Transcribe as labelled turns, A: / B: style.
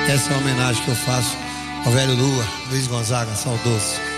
A: Essa é a homenagem que eu faço ao velho Luiz Gonzaga, saudoso.